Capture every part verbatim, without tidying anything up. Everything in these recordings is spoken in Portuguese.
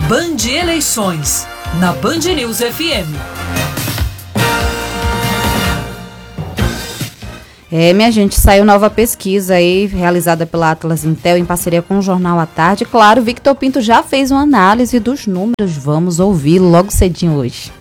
Band Eleições, na Band News F M. É, minha gente, saiu nova pesquisa aí, realizada pela Atlas Intel em parceria com o Jornal à Tarde. Claro, Victor Pinto já fez uma análise dos números, vamos ouvir logo cedinho hoje.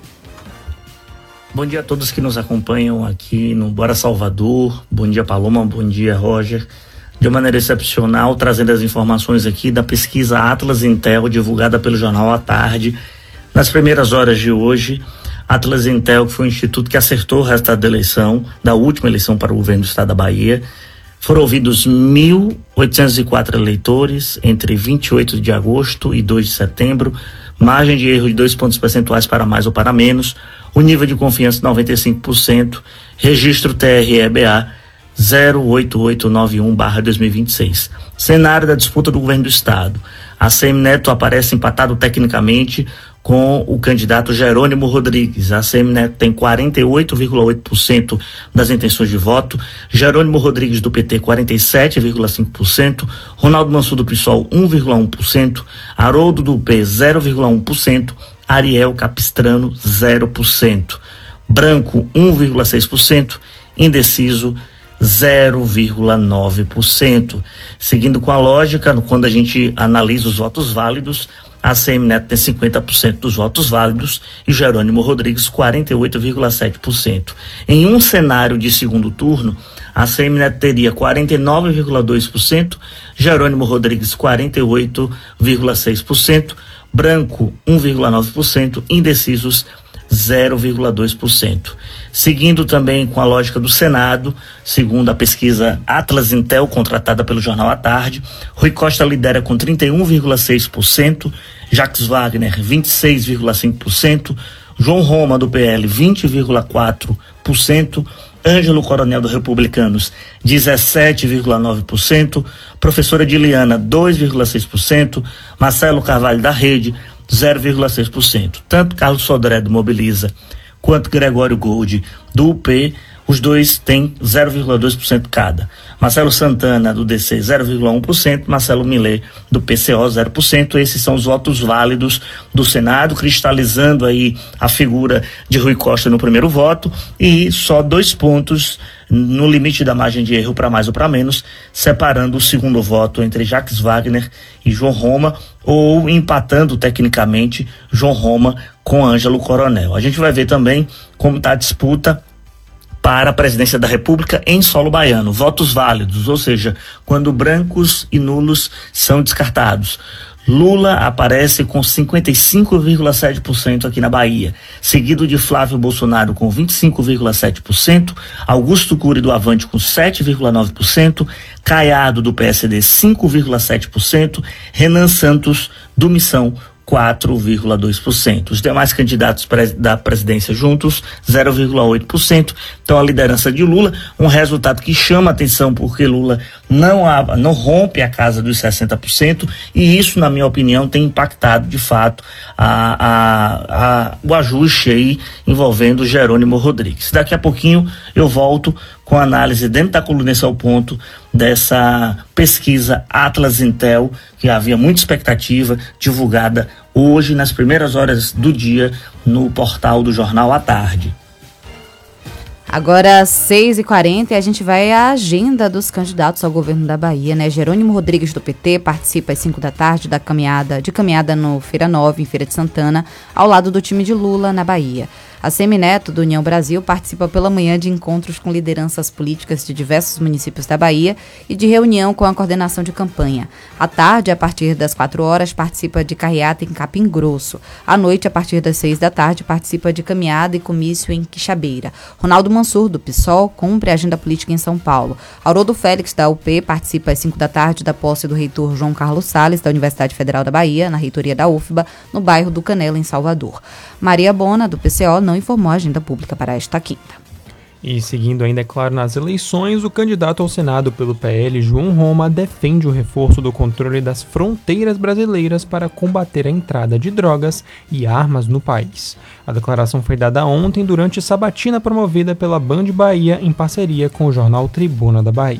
Bom dia a todos que nos acompanham aqui no Bora Salvador. Bom dia, Paloma, bom dia, Roger. De maneira excepcional, trazendo as informações aqui da pesquisa Atlas Intel, divulgada pelo Jornal à Tarde. Nas primeiras horas de hoje, Atlas Intel, que foi um instituto que acertou o resultado da eleição, da última eleição para o governo do estado da Bahia. Foram ouvidos mil oitocentos e quatro eleitores entre vinte e oito de agosto e dois de setembro. Margem de erro de dois pontos percentuais para mais ou para menos. O nível de confiança noventa e cinco por cento. Registro T R E B A zero oito oito nove um barra dois mil e vinte e seis. Cenário da disputa do governo do estado. A Semineto aparece empatado tecnicamente com o candidato Jerônimo Rodrigues. A Semineto tem quarenta e oito vírgula oito por cento das intenções de voto, Jerônimo Rodrigues do P T quarenta e sete vírgula cinco por cento, Ronaldo Mansur do PSOL um vírgula um por cento, Haroldo do P zero vírgula um por cento, Ariel Capistrano zero por cento, branco um vírgula seis por cento, indeciso zero vírgula nove por cento. Seguindo com a lógica, quando a gente analisa os votos válidos, a Semineto tem cinquenta por cento dos votos válidos e Jerônimo Rodrigues quarenta e oito vírgula sete por cento. Em um cenário de segundo turno, a Semineto teria quarenta e nove vírgula dois por cento, Jerônimo Rodrigues quarenta e oito vírgula seis por cento, branco um vírgula nove por cento, indecisos zero vírgula dois por cento. Seguindo também com a lógica do Senado, segundo a pesquisa Atlas Intel, contratada pelo Jornal à Tarde, Rui Costa lidera com trinta e um vírgula seis por cento, Jacques Wagner vinte e seis vírgula cinco por cento, João Roma do P L vinte vírgula quatro por cento, Ângelo Coronel do Republicanos dezessete vírgula nove por cento, professora Diliana dois vírgula seis por cento, Marcelo Carvalho da Rede zero vírgula seis por cento. Tanto Carlos Sodré do Mobiliza quanto Gregório Gold do U P, os dois têm zero vírgula dois por cento cada. Marcelo Santana do D C zero vírgula um por cento, Marcelo Millet do P C O zero por cento. Esses são os votos válidos do Senado, cristalizando aí a figura de Rui Costa no primeiro voto e só dois pontos no limite da margem de erro para mais ou para menos, separando o segundo voto entre Jacques Wagner e João Roma, ou empatando tecnicamente João Roma com Ângelo Coronel. A gente vai ver também como está a disputa para a presidência da República em solo baiano, votos válidos, ou seja, quando brancos e nulos são descartados. Lula aparece com cinquenta e cinco vírgula sete por cento aqui na Bahia, seguido de Flávio Bolsonaro com vinte e cinco vírgula sete por cento, Augusto Cury do Avante com sete vírgula nove por cento, Caiado do P S D cinco vírgula sete por cento, Renan Santos do Missão quatro vírgula dois por cento. Os demais candidatos da presidência juntos, zero vírgula oito por cento. Então, a liderança de Lula, um resultado que chama atenção porque Lula não, não rompe a casa dos sessenta por cento e isso, na minha opinião, tem impactado, de fato, a, a, a, o ajuste aí envolvendo Jerônimo Rodrigues. Daqui a pouquinho eu volto com a análise dentro da coluna Esse é o Ponto dessa pesquisa Atlas Intel, que havia muita expectativa, divulgada hoje nas primeiras horas do dia no portal do Jornal à Tarde. Agora, às seis e quarenta, a gente vai à agenda dos candidatos ao governo da Bahia, né? Jerônimo Rodrigues, do P T, participa às cinco da tarde da caminhada, de caminhada no Feira Nova, em Feira de Santana, ao lado do time de Lula, na Bahia. A Semineto, do União Brasil, participa pela manhã de encontros com lideranças políticas de diversos municípios da Bahia e de reunião com a coordenação de campanha. À tarde, a partir das quatro horas, participa de carreata em Capim Grosso. À noite, a partir das seis da tarde, participa de caminhada e comício em Quixabeira. Ronaldo Mansur, do PSOL, cumpre a agenda política em São Paulo. Haroldo Félix, da U P, participa às cinco da tarde da posse do reitor João Carlos Salles, da Universidade Federal da Bahia, na reitoria da U F B A, no bairro do Canela, em Salvador. Maria Bona, do P C O, não informou a agenda pública para esta quinta. E seguindo ainda, é claro, nas eleições, o candidato ao Senado pelo P L, João Roma, defende o reforço do controle das fronteiras brasileiras para combater a entrada de drogas e armas no país. A declaração foi dada ontem durante sabatina promovida pela Band Bahia em parceria com o jornal Tribuna da Bahia.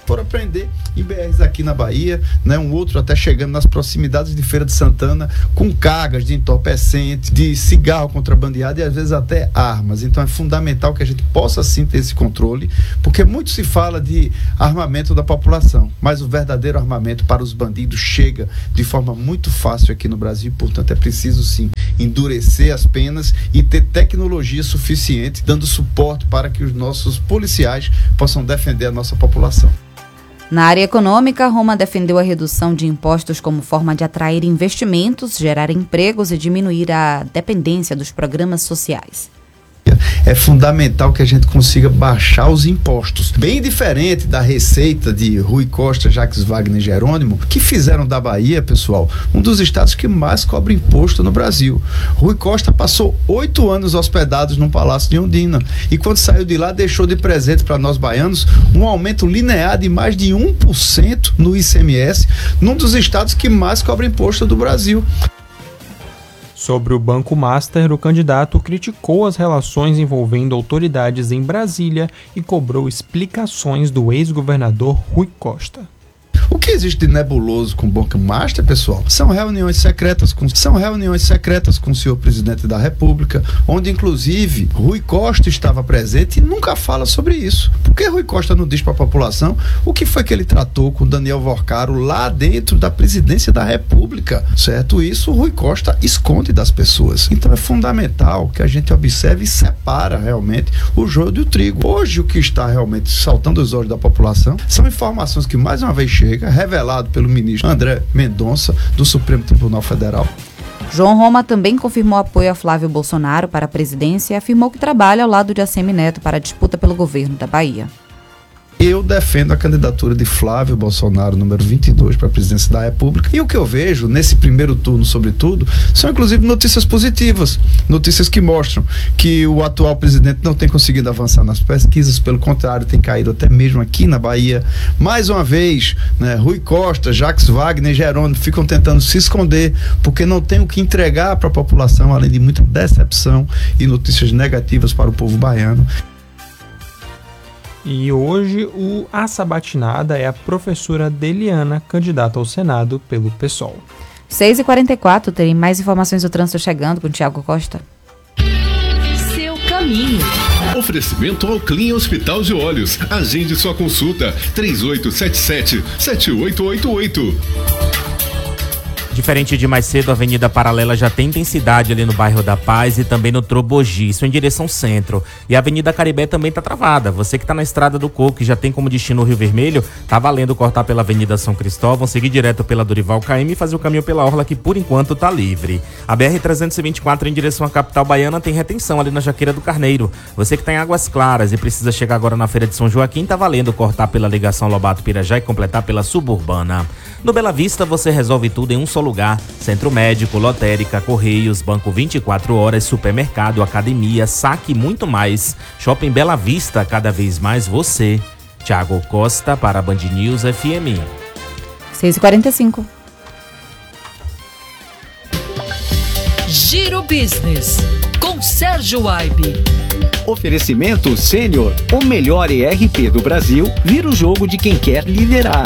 foram aprender em B Rs aqui na Bahia, né? Um outro até chegando nas proximidades de Feira de Santana, com cargas de entorpecente, de cigarro contrabandeado e às vezes até armas. Então é fundamental que a gente possa sim ter esse controle, porque muito se fala de armamento da população, mas o verdadeiro armamento para os bandidos chega de forma muito fácil aqui no Brasil, portanto é preciso sim endurecer as penas e ter tecnologia suficiente, dando suporte para que os nossos policiais possam defender a nossa população. Na área econômica, Roma defendeu a redução de impostos como forma de atrair investimentos, gerar empregos e diminuir a dependência dos programas sociais. É fundamental que a gente consiga baixar os impostos. Bem diferente da receita de Rui Costa, Jacques Wagner e Jerônimo, que fizeram da Bahia, pessoal, um dos estados que mais cobra imposto no Brasil. Rui Costa passou oito anos hospedados num palácio de Ondina e quando saiu de lá deixou de presente para nós baianos um aumento linear de mais de um por cento no I C M S, num dos estados que mais cobra imposto do Brasil. Sobre o Banco Master, o candidato criticou as relações envolvendo autoridades em Brasília e cobrou explicações do ex-governador Rui Costa. O que existe de nebuloso com o Banco Master, pessoal, são reuniões secretas com, são reuniões secretas com o senhor presidente da República, onde inclusive Rui Costa estava presente e nunca fala sobre isso. Por que Rui Costa não diz para a população o que foi que ele tratou com Daniel Vorcaro lá dentro da presidência da República, certo? Isso o Rui Costa esconde das pessoas. Então é fundamental que a gente observe e separa realmente o joio do trigo. Hoje o que está realmente saltando os olhos da população são informações que mais uma vez chegam, revelado pelo ministro André Mendonça, do Supremo Tribunal Federal. João Roma também confirmou apoio a Flávio Bolsonaro para a presidência e afirmou que trabalha ao lado de ACM Neto para a disputa pelo governo da Bahia. Eu defendo a candidatura de Flávio Bolsonaro, número vinte e dois, para a presidência da República. E o que eu vejo nesse primeiro turno, sobretudo, são inclusive notícias positivas. Notícias que mostram que o atual presidente não tem conseguido avançar nas pesquisas, pelo contrário, tem caído até mesmo aqui na Bahia. Mais uma vez, né, Rui Costa, Jacques Wagner e Jerônimo ficam tentando se esconder, porque não tem o que entregar para a população, além de muita decepção e notícias negativas para o povo baiano. E hoje o a sabatinada é a professora Deliana, candidata ao Senado pelo PSOL. seis e quarenta e quatro, tem mais informações do trânsito chegando com o Tiago Costa. Seu caminho. Oferecimento ao Clean Hospital de Olhos. Agende sua consulta. três oito sete sete, sete oito oito oito. Diferente de mais cedo, a Avenida Paralela já tem intensidade ali no bairro da Paz e também no Trobogi, isso em direção centro. E a Avenida Caribé também está travada. Você que está na Estrada do Coco e já tem como destino o Rio Vermelho, tá valendo cortar pela Avenida São Cristóvão, seguir direto pela Dorival Caymmi e fazer o caminho pela Orla, que por enquanto tá livre. A B R trezentos e vinte e quatro em direção à capital baiana tem retenção ali na Jaqueira do Carneiro. Você que está em Águas Claras e precisa chegar agora na Feira de São Joaquim, tá valendo cortar pela ligação Lobato-Pirajá e completar pela Suburbana. No Bela Vista você resolve tudo em um só lugar. Centro Médico, Lotérica, Correios, Banco vinte e quatro horas, Supermercado, Academia, Saque e muito mais. Shopping Bela Vista, cada vez mais você. Tiago Costa para a Band News F M. seis e quarenta e cinco. Giro Business, com Sérgio Aibe. Oferecimento Sênior, o melhor E R P do Brasil, vira o jogo de quem quer liderar.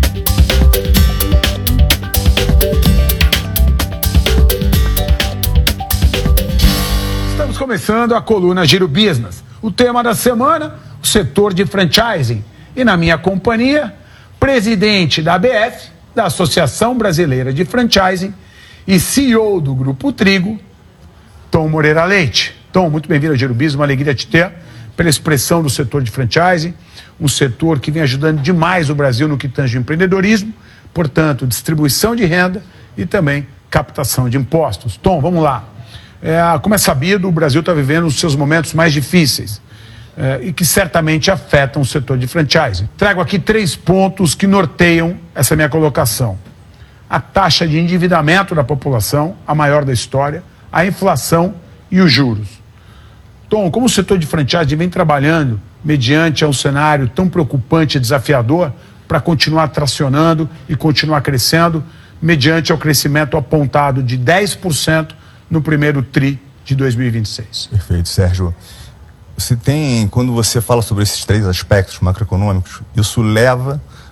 Estamos começando a coluna Giro Business. O tema da semana, o setor de franchising. E na minha companhia, presidente da A B F, da Associação Brasileira de Franchising, e C E O do Grupo Trigo, Tom Moreira Leite. Tom, muito bem-vindo ao Giro Business, uma alegria te ter, pela expressão do setor de franchising, um setor que vem ajudando demais o Brasil no que tange ao empreendedorismo, portanto, distribuição de renda e também captação de impostos. Tom, vamos lá. É, como é sabido, o Brasil está vivendo os seus momentos mais difíceis é, e que certamente afetam o setor de franchising. Trago aqui três pontos que norteiam essa minha colocação. A taxa de endividamento da população, a maior da história, a inflação e os juros. Tom, como o setor de franchising vem trabalhando mediante um cenário tão preocupante e desafiador para continuar tracionando e continuar crescendo, mediante ao crescimento apontado de dez por cento no primeiro tri de dois mil e vinte e seis. Perfeito, Sérgio. Você tem, quando você fala sobre esses três aspectos macroeconômicos, isso leva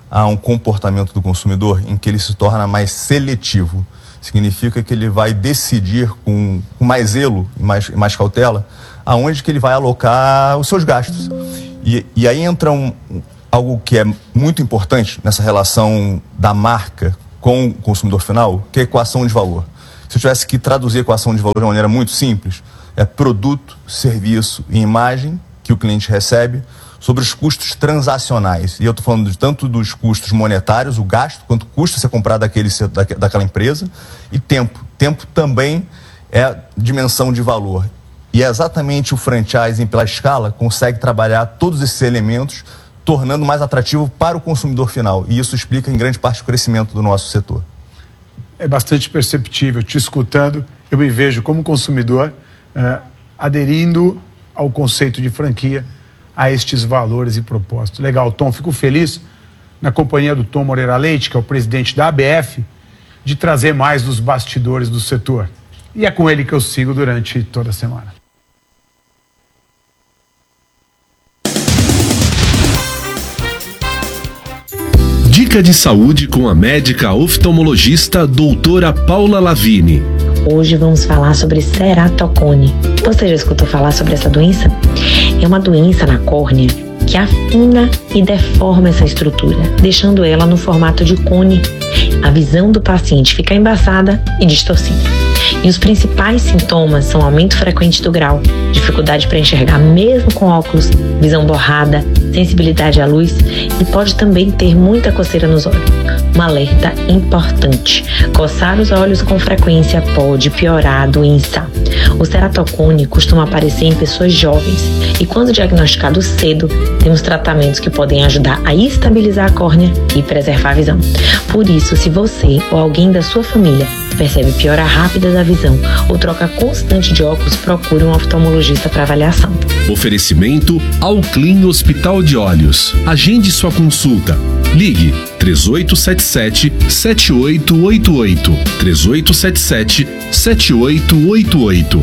a um comportamento do consumidor em que ele se torna mais seletivo. Significa que ele vai decidir com, com mais zelo e mais, mais cautela aonde que ele vai alocar os seus gastos. E, e aí entra um, algo que é muito importante nessa relação da marca com o consumidor final, que é a equação de valor. Se eu tivesse que traduzir a equação de valor de uma maneira muito simples, é produto, serviço e imagem que o cliente recebe sobre os custos transacionais. E eu estou falando de tanto dos custos monetários, o gasto, quanto custa ser comprado daquele, daquela empresa, e tempo. Tempo também é dimensão de valor. E é exatamente o franchising, pela escala, consegue trabalhar todos esses elementos, tornando mais atrativo para o consumidor final. E isso explica, em grande parte, o crescimento do nosso setor. É bastante perceptível. Te escutando, eu me vejo como consumidor eh, aderindo ao conceito de franquia, a estes valores e propósitos. Legal, Tom, fico feliz na companhia do Tom Moreira Leite, que é o presidente da A B F, de trazer mais dos bastidores do setor. E é com ele que eu sigo durante toda a semana. Dica de saúde com a médica oftalmologista doutora Paula Lavigne. Hoje vamos falar sobre ceratocone. Você já escutou falar sobre essa doença? É uma doença na córnea que afina e deforma essa estrutura, deixando ela no formato de cone. A visão do paciente fica embaçada e distorcida. E os principais sintomas são aumento frequente do grau, dificuldade para enxergar mesmo com óculos, visão borrada, sensibilidade à luz e pode também ter muita coceira nos olhos. Um alerta importante: coçar os olhos com frequência pode piorar a doença. O ceratocone costuma aparecer em pessoas jovens e, quando diagnosticado cedo, temos tratamentos que podem ajudar a estabilizar a córnea e preservar a visão. Por isso, se você ou alguém da sua família percebe piora rápida da visão ou troca constante de óculos, procure um oftalmologista para avaliação. Oferecimento Alclin Hospital de Olhos. Agende sua consulta. Ligue três oito sete sete, sete oito oito oito. três oito sete sete, sete oito oito oito.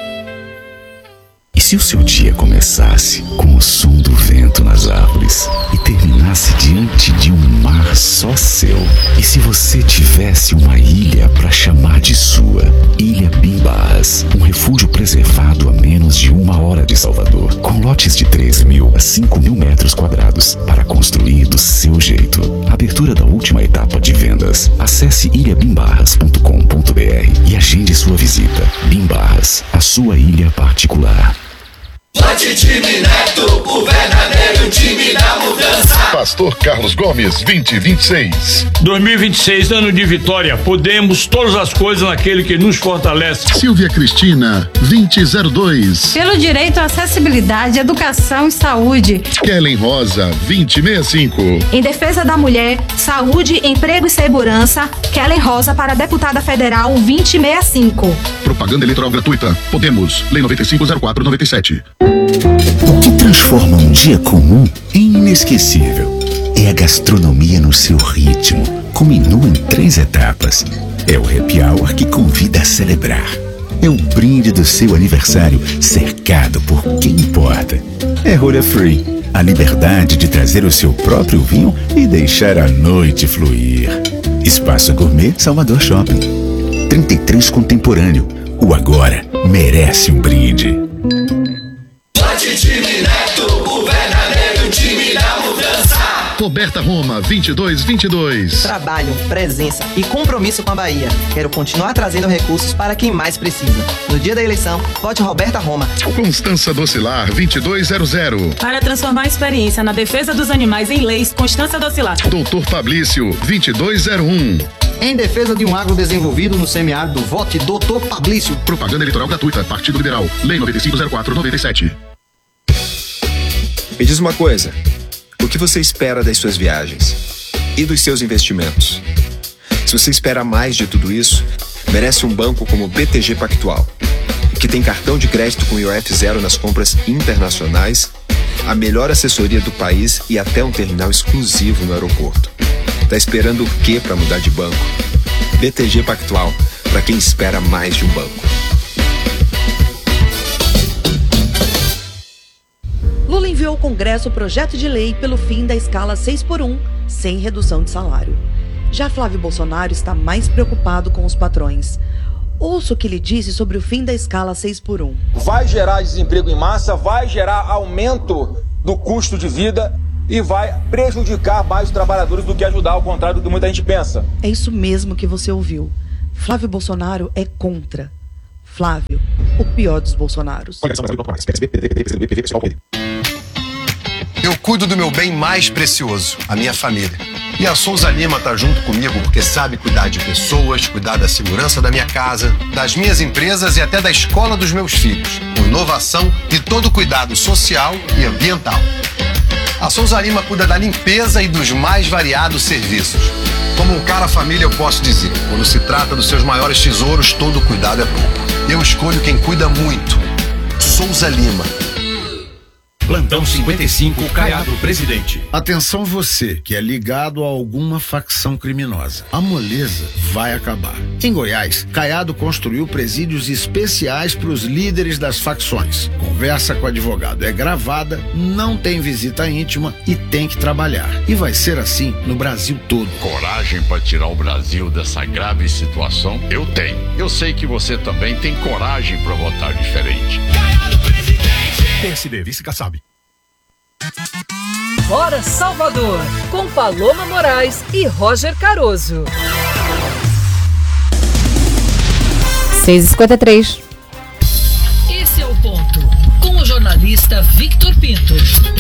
E se o seu dia começasse com o som do vento nas árvores e terminasse diante de um mar só seu? E se você tivesse uma ilha para chamar de sua? Ilha Bimbás, um refúgio preservado a menos de uma hora de Salvador, com lotes de três mil a cinco mil metros quadrados para construir do seu jeito. Abertura da última etapa de vendas. Acesse ilha bimbarras ponto com ponto br e agende sua visita. Bimbarras, a sua ilha particular. Forte time Neto, o verdadeiro time da mudança. Pastor Carlos Gomes, vinte e vinte e seis. dois mil e vinte e seis, ano de vitória. Podemos todas as coisas naquele que nos fortalece. Silvia Cristina, vinte e zero dois. Pelo direito à acessibilidade, educação e saúde. Kellen Rosa, vinte e sessenta e cinco. Em defesa da mulher, saúde, emprego e segurança, Kellen Rosa para deputada federal vinte e sessenta e cinco. Propaganda eleitoral gratuita. Podemos. Lei noventa e cinco zero quatro noventa e sete. O que transforma um dia comum em inesquecível é a gastronomia no seu ritmo, com menu em três etapas. É o happy hour que convida a celebrar. É o brinde do seu aniversário cercado por quem importa. É rolha free, a liberdade de trazer o seu próprio vinho e deixar a noite fluir. Espaço Gourmet Salvador Shopping. trinta e três Contemporâneo. O agora merece um brinde. Forte time Neto, o verdadeiro time da mudança. Roberta Roma, vinte e dois vinte e dois. Trabalho, presença e compromisso com a Bahia. Quero continuar trazendo recursos para quem mais precisa. No dia da eleição, vote Roberta Roma. Constança Docilar, vinte e dois zero zero. Para transformar a experiência na defesa dos animais em leis, Constança Docilar. Doutor Fablício, vinte e dois zero um. Em defesa de um agro desenvolvido no semiárido, vote doutor Fablício. Propaganda eleitoral gratuita, Partido Liberal. Lei noventa e cinco zero quatro noventa e sete. Me diz uma coisa, o que você espera das suas viagens e dos seus investimentos? Se você espera mais de tudo isso, merece um banco como o B T G Pactual, que tem cartão de crédito com I O F zero nas compras internacionais, a melhor assessoria do país e até um terminal exclusivo no aeroporto. Tá esperando o quê para mudar de banco? B T G Pactual, para quem espera mais de um banco. Lula enviou ao Congresso o projeto de lei pelo fim da escala seis por um, sem redução de salário. Já Flávio Bolsonaro está mais preocupado com os patrões. Ouça o que ele disse sobre o fim da escala seis por um. Vai gerar desemprego em massa, vai gerar aumento do custo de vida e vai prejudicar mais os trabalhadores do que ajudar, ao contrário do que muita gente pensa. É isso mesmo que você ouviu. Flávio Bolsonaro é contra. Flávio, o pior dos Bolsonaros. Eu cuido do meu bem mais precioso, a minha família. E a Souza Lima tá junto comigo porque sabe cuidar de pessoas, cuidar da segurança da minha casa, das minhas empresas e até da escola dos meus filhos, com inovação e todo cuidado social e ambiental. A Souza Lima cuida da limpeza e dos mais variados serviços. Como um cara família, eu posso dizer, quando se trata dos seus maiores tesouros, todo cuidado é pouco. Eu escolho quem cuida muito. Souza Lima. Plantão cinquenta e cinco, Caiado Presidente. Atenção você que é ligado a alguma facção criminosa. A moleza vai acabar. Em Goiás, Caiado construiu presídios especiais para os líderes das facções. Conversa com o advogado é gravada, não tem visita íntima e tem que trabalhar. E vai ser assim no Brasil todo. Coragem para tirar o Brasil dessa grave situação? Eu tenho. Eu sei que você também tem coragem para votar diferente. Caiado Presidente! P S D, vice-Kassab. Bora Salvador, com Paloma Moraes e Roger Caroso. seis e cinquenta e três. Esse é o ponto, com o jornalista Victor Pinto.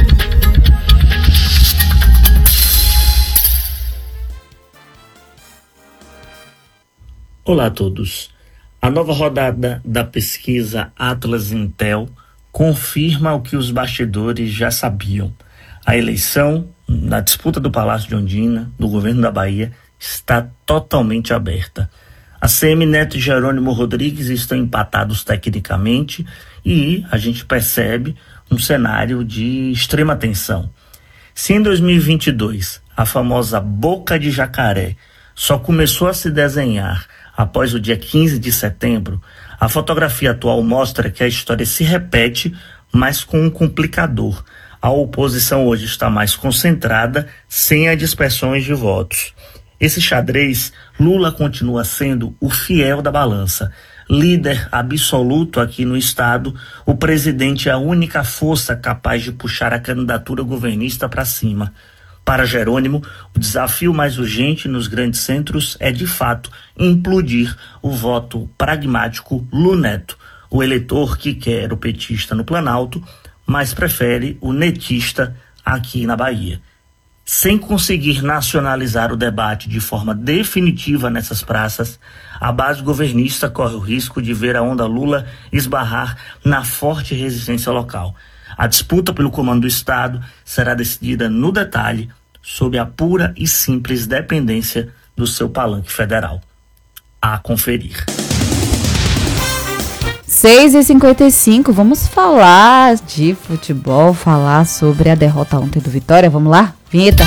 Olá a todos. A nova rodada da pesquisa Atlas Intel confirma o que os bastidores já sabiam. A eleição, na disputa do Palácio de Ondina, do governo da Bahia, está totalmente aberta. A C M Neto e Jerônimo Rodrigues estão empatados tecnicamente e a gente percebe um cenário de extrema tensão. Se em dois mil e vinte e dois a famosa boca de jacaré só começou a se desenhar após o dia quinze de setembro, a fotografia atual mostra que a história se repete, mas com um complicador. A oposição hoje está mais concentrada, sem as dispersões de votos. Esse xadrez, Lula continua sendo o fiel da balança. Líder absoluto aqui no estado, o presidente é a única força capaz de puxar a candidatura governista para cima. Para Jerônimo, o desafio mais urgente nos grandes centros é, de fato, implodir o voto pragmático luneto, o eleitor que quer o petista no Planalto, mas prefere o netista aqui na Bahia. Sem conseguir nacionalizar o debate de forma definitiva nessas praças, a base governista corre o risco de ver a onda Lula esbarrar na forte resistência local. A disputa pelo comando do Estado será decidida no detalhe sob a pura e simples dependência do seu palanque federal. A conferir. seis e cinquenta e cinco, vamos falar de futebol, falar sobre a derrota ontem do Vitória. Vamos lá? Vinheta.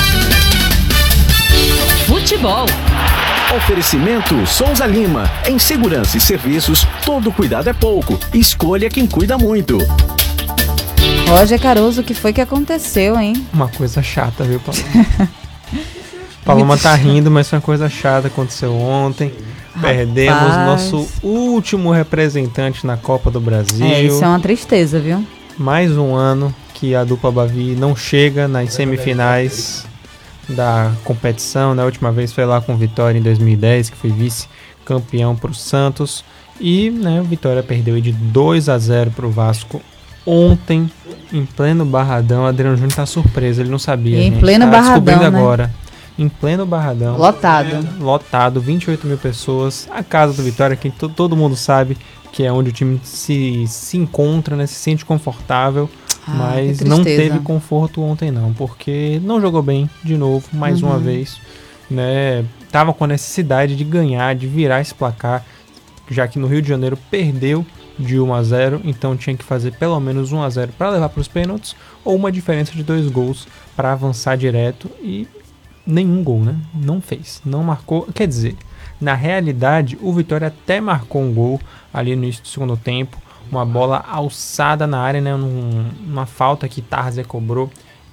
Futebol. Oferecimento Souza Lima. Em segurança e serviços, todo cuidado é pouco. Escolha quem cuida muito. Roger Caroso, o que foi que aconteceu, hein? Uma coisa chata, viu, Paloma? Paloma tá rindo, mas foi uma coisa chata, aconteceu ontem. Rapaz. Perdemos nosso último representante na Copa do Brasil. É, isso é uma tristeza, viu? Mais um ano que a dupla Bavi não chega nas semifinais da competição. Na última vez foi lá com o Vitória em dois mil e dez, que foi vice-campeão pro Santos. E, né, o Vitória perdeu de dois a zero pro Vasco ontem, em pleno Barradão. O Adriano Júnior tá surpreso, ele não sabia. Em pleno tá Barradão, descobrindo, né? Agora. Em pleno Barradão. Lotado. Lotado, vinte e oito mil pessoas. A casa do Vitória, que to- todo mundo sabe que é onde o time se, se encontra, né? Se sente confortável. Ah, mas não teve conforto ontem não, porque não jogou bem de novo, mais uhum. uma vez. Né? Tava com a necessidade de ganhar, de virar esse placar, já que no Rio de Janeiro perdeu de um a zero, então tinha que fazer pelo menos um a zero para levar para os pênaltis, ou uma diferença de dois gols para avançar direto, e nenhum gol, né? Não fez, não marcou. Quer dizer, na realidade, o Vitória até marcou um gol ali no início do segundo tempo, uma bola alçada na área, né? Num, uma falta que Tarzé cobrou,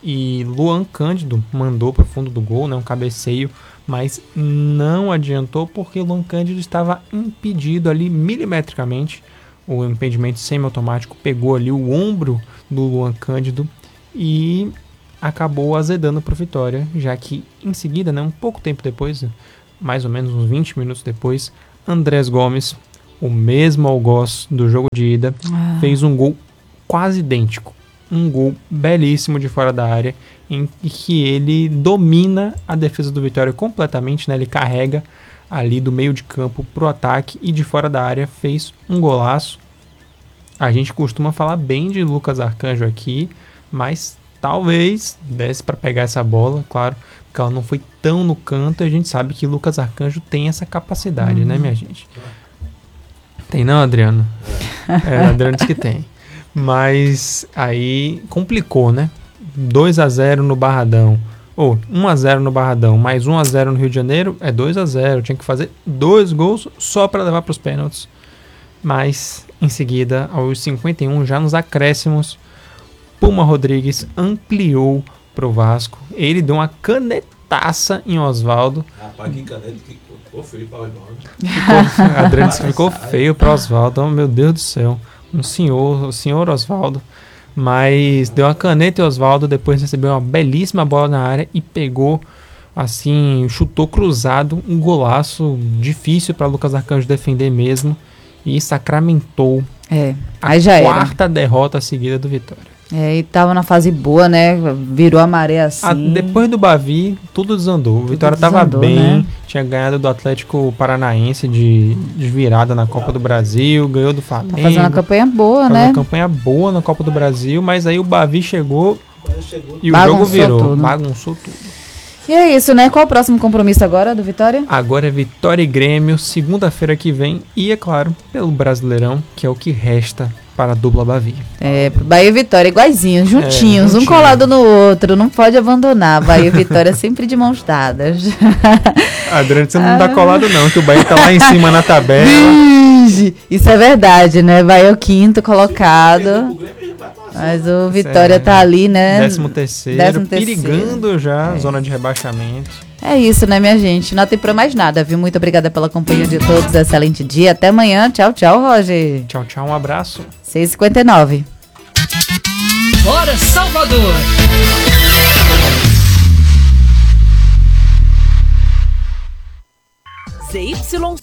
e Luan Cândido mandou para o fundo do gol, né, um cabeceio, mas não adiantou porque Luan Cândido estava impedido ali milimetricamente. O impedimento semiautomático pegou ali o ombro do Luan Cândido e acabou azedando para o Vitória, já que em seguida, né, um pouco tempo depois, mais ou menos uns vinte minutos depois, Andrés Gomes, o mesmo algoz do jogo de ida, ah. fez um gol quase idêntico. Um gol belíssimo de fora da área, em que ele domina a defesa do Vitória completamente, né? Ele carrega ali do meio de campo pro ataque e de fora da área fez um golaço. A gente costuma falar bem de Lucas Arcanjo aqui, mas talvez desse para pegar essa bola, claro, porque ela não foi tão no canto, e a gente sabe que Lucas Arcanjo tem essa capacidade, uhum. né, minha gente? Tem não, Adriano? É, Adriano disse que tem. Mas aí complicou, né? dois a zero no Barradão. Ou um a zero no Barradão, mais um a zero no Rio de Janeiro, é dois a zero. Tinha que fazer dois gols só para levar para os pênaltis. Mas em seguida, aos cinquenta e um, já nos acréscimos, Puma Rodrigues ampliou pro Vasco. Ele deu uma canetaça em Oswaldo. Rapaz, que caneta que ficou feio para Oswaldo. Adriano disse que ficou feio para Oswaldo. Oh, meu Deus do céu. Um senhor, o senhor Oswaldo. Mas deu uma caneta em Oswaldo, depois recebeu uma belíssima bola na área e pegou, assim, chutou cruzado, um golaço difícil para Lucas Arcanjo defender mesmo. E sacramentou é, a aí já quarta era. derrota seguida do Vitória. É, e tava na fase boa, né? Virou a maré assim. A, depois do Bavi, tudo desandou. O Vitória desandou, tava bem, né? Tinha ganhado do Atlético Paranaense de, de virada na Copa do Brasil, ganhou do Flamengo. Tá fazendo uma campanha boa, fazendo né? uma campanha boa na Copa do Brasil, mas aí o Bavi chegou e o bagunçou jogo virou. Tudo. Bagunçou tudo. E é isso, né? Qual o próximo compromisso agora do Vitória? Agora é Vitória e Grêmio, segunda-feira que vem. E, é claro, pelo Brasileirão, que é o que resta para a dupla Bavi. É, Bahia e Vitória, iguaizinhos, juntinhos, é, juntinho. um colado no outro, não pode abandonar. Bahia e Vitória sempre de mãos dadas. Adriano, você não tá colado não, que o Bahia tá lá em cima na tabela. Isso é verdade, né? Bahia é o quinto colocado. Mas o Vitória tá ali, né? Décimo terceiro, Décimo terceiro. Perigando já, é. zona de rebaixamento. É isso, né, minha gente? Não tem pra mais nada, viu? Muito obrigada pela companhia de todos. Excelente dia. Até amanhã. Tchau, tchau, Roger. Tchau, tchau. Um abraço. seis e cinquenta e nove. Hora Salvador. Z Y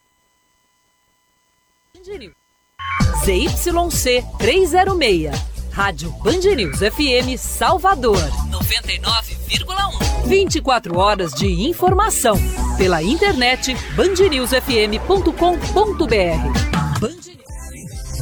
Z Y C trezentos e seis, Rádio Band News F M Salvador, noventa e nove vírgula um. vinte e quatro horas de informação pela internet band news f m ponto com ponto b r. Band